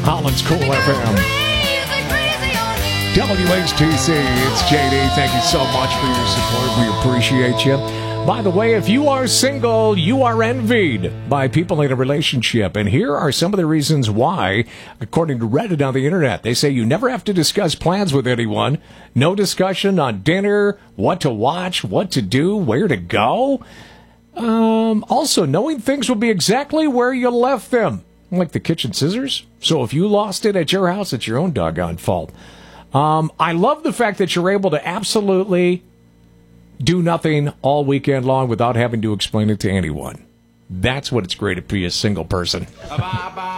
Holland's Cool FM. WHTC, it's JD. Thank you so much for your support. We appreciate you. By the way, if you are single, you are envied by people in a relationship. And here are some of the reasons why, according to Reddit on the internet. They say you never have to discuss plans with anyone. No discussion on dinner, what to watch, what to do, where to go. Also, knowing things will be exactly where you left them. Like the kitchen scissors. So if you lost it at your house, it's your own doggone fault. I love the fact that you're able to absolutely do nothing all weekend long without having to explain it to anyone. That's what it's great to be a single person.